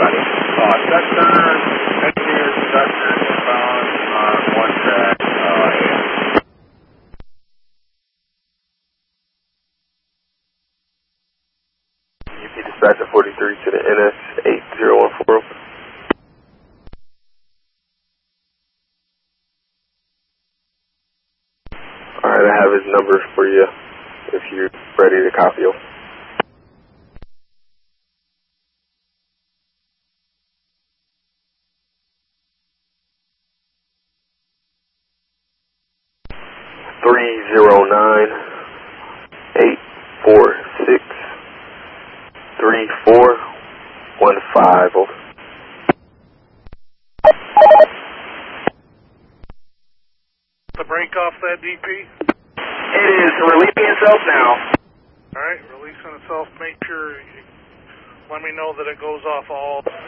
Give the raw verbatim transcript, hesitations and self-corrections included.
everybody. Uh, Dutcher, engineers, Dutcher, inbound on one track, uh, U P dispatcher forty-three to the N S eight zero one four. Alright, I have his number for you if you're ready to copy him. three zero nine, eight four six, three four one five. Over. The break off that D P? It is releasing itself now. Alright, releasing itself. Make sure you let me know that it goes off all